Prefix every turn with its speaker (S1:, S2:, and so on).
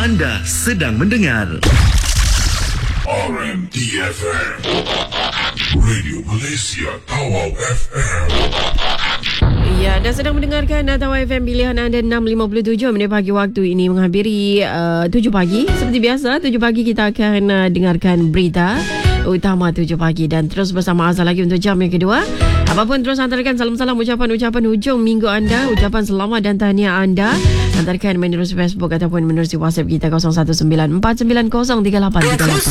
S1: Anda sedang mendengar
S2: RMDFM Radio Malaysia Tawau FM.
S3: Ya, anda sedang mendengarkan Tawau FM pilihan anda 6.57 minit pagi waktu ini menghampiri 7 pagi. Seperti biasa, 7 pagi kita akan dengarkan berita utama 7 pagi dan terus bersama Azhar lagi untuk jam yang kedua. Apapun terus hantarkan salam-salam ucapan-ucapan hujung minggu anda, ucapan selamat dan tahniah anda. Hantarkan menerusi Facebook ataupun menerusi WhatsApp kita 0194903838.